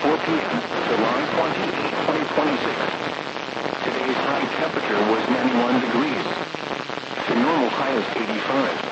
4 p.m., July 28, 2026. Today's high temperature was 91 degrees. The normal high is 85.